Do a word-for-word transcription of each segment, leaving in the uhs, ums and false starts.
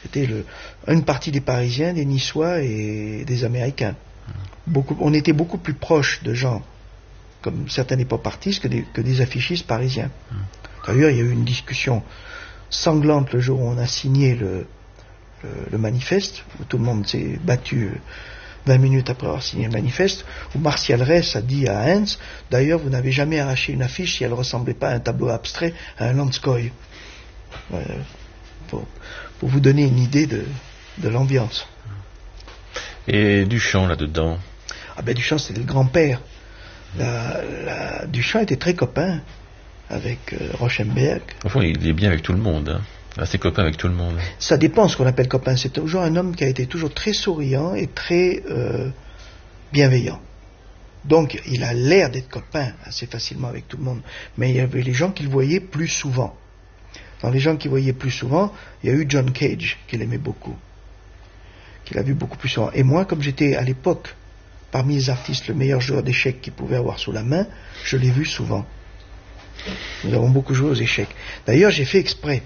C'était le, une partie des Parisiens, des Niçois et des Américains. Beaucoup, on était beaucoup plus proches de gens comme certains népopartistes que des, que des affichistes parisiens. D'ailleurs, il y a eu une discussion sanglante le jour où on a signé le, le, le manifeste, où tout le monde s'est battu vingt minutes après avoir signé le manifeste, où Martial Reyss a dit à Heinz, d'ailleurs, vous n'avez jamais arraché une affiche si elle ne ressemblait pas à un tableau abstrait, à un Landskoy. Euh, pour, pour vous donner une idée de, de l'ambiance. Et Duchamp là-dedans? Ah ben Duchamp, c'était le grand-père. La, la, Duchamp était très copain avec euh, Rauschenberg. Au fond, il est bien avec tout le monde, hein. Assez copain avec tout le monde. Ça dépend ce qu'on appelle copain. C'est toujours un homme qui a été toujours très souriant et très euh, bienveillant. Donc, il a l'air d'être copain assez facilement avec tout le monde. Mais il y avait les gens qu'il voyait plus souvent. Dans les gens qu'il voyait plus souvent, il y a eu John Cage, qu'il aimait beaucoup. Qu'il a vu beaucoup plus souvent. Et moi, comme j'étais à l'époque, parmi les artistes, le meilleur joueur d'échecs qu'il pouvait avoir sous la main, je l'ai vu souvent. Nous avons beaucoup joué aux échecs. D'ailleurs, j'ai fait exprès.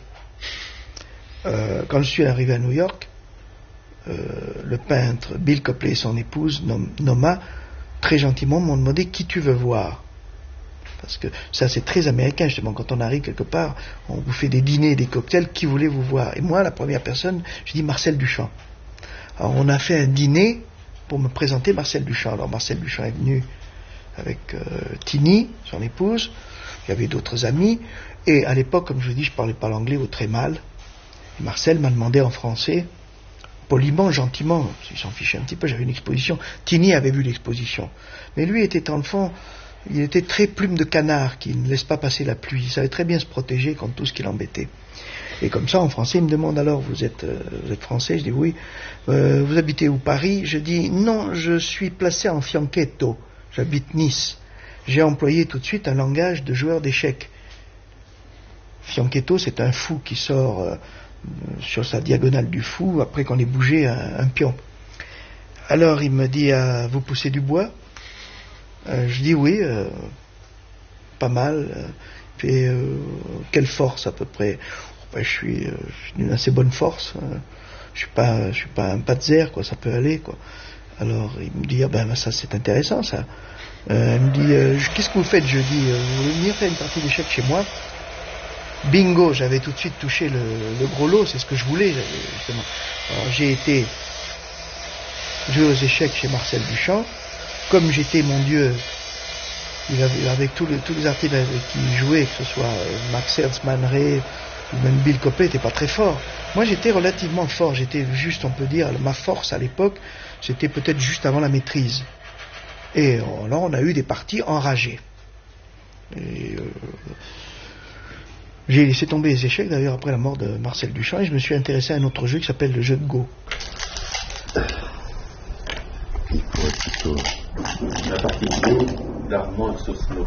Euh, quand je suis arrivé à New York, euh, le peintre Bill Copley et son épouse Noma, très gentiment, m'ont demandé qui tu veux voir. Parce que ça, c'est très américain, justement. Quand on arrive quelque part, on vous fait des dîners, des cocktails, qui voulez-vous voir? Et moi, la première personne, j'ai dit Marcel Duchamp. Alors, on a fait un dîner pour me présenter Marcel Duchamp. Alors, Marcel Duchamp est venu avec euh, Tini, son épouse. Il y avait d'autres amis. Et à l'époque, comme je vous dis, je parlais pas l'anglais ou très mal. Et Marcel m'a demandé en français, poliment, gentiment, il s'en fichait un petit peu, j'avais une exposition. Tini avait vu l'exposition. Mais lui était, en le fond, il était très plume de canard, qui ne laisse pas passer la pluie. Il savait très bien se protéger contre tout ce qui l'embêtait. Et comme ça, en français, il me demande alors, vous êtes, euh, vous êtes français? Je dis oui. Euh, vous habitez où? Paris? Je dis non, je suis placé en fianchetto. J'habite Nice. J'ai employé tout de suite un langage de joueur d'échecs. Fianchetto, c'est un fou qui sort euh, sur sa diagonale du fou après qu'on ait bougé un, un pion. Alors il me dit, ah, vous poussez du bois? euh, Je dis oui, euh, pas mal. Et euh, quelle force à peu près? Ben, je suis euh, d'une assez bonne force. Euh, je suis pas, je suis pas un patzer, quoi. Ça peut aller, quoi. Alors il me dit, ah ben ça c'est intéressant ça. Euh, il me dit, euh, qu'est-ce que vous faites jeudi? Vous voulez venir faire une partie d'échecs chez moi? Bingo, j'avais tout de suite touché le, le gros lot, c'est ce que je voulais, justement. Alors, j'ai été jouer aux échecs chez Marcel Duchamp. Comme j'étais, mon Dieu, il avait, avec tous les, tous les artistes avec qui il jouait, que ce soit euh, Max Ernst, Man Ray, ou même Bill Copley, n'était pas très fort. Moi, j'étais relativement fort, j'étais juste, on peut dire, ma force à l'époque, c'était peut-être juste avant la maîtrise. Et alors, on a eu des parties enragées. Et... Euh, J'ai laissé tomber les échecs d'ailleurs après la mort de Marcel Duchamp et je me suis intéressé à un autre jeu qui s'appelle le jeu de Go. Il faut plutôt la partie Go d'Armand Sosno.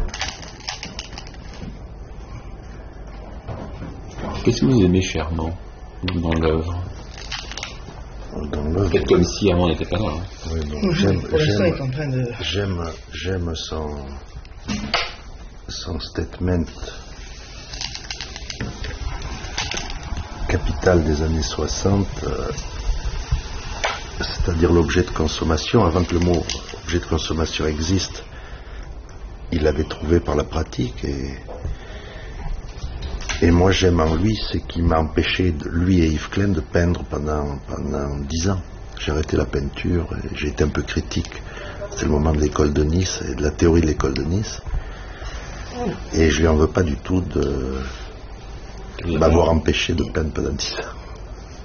Qu'est-ce que vous aimez chèrement dans l'œuvre? Dans l'œuvre. Peut-être comme si Armand n'était pas là. Hein. Oui, non, j'aime, j'aime, en train de... j'aime, j'aime son, son statement capital des années soixante, euh, c'est-à-dire l'objet de consommation, avant que le mot objet de consommation existe, il l'avait trouvé par la pratique et, et moi j'aime en lui ce qui m'a empêché, de, lui et Yves Klein, de peindre pendant, pendant dix ans. J'ai arrêté la peinture et j'ai été un peu critique. C'était le moment de l'école de Nice et de la théorie de l'école de Nice et je lui en veux pas du tout de m'avoir empêché de peindre pendant dix ans.